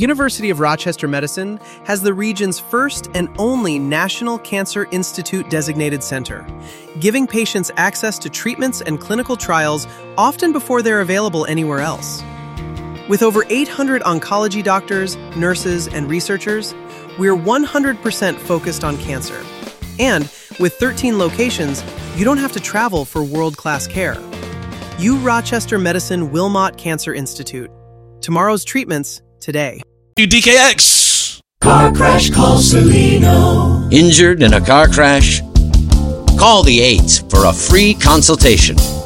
University of Rochester Medicine has the region's first and only National Cancer Institute designated center, giving patients access to treatments and clinical trials often before they're available anywhere else. With over 800 oncology doctors, nurses, and researchers, we're 100% focused on cancer. And with 13 locations, you don't have to travel for world-class care. U Rochester Medicine Wilmot Cancer Institute. Tomorrow's treatments today. DKX. Car crash, call Celino. Injured in a car crash? Call the 8s for a free consultation.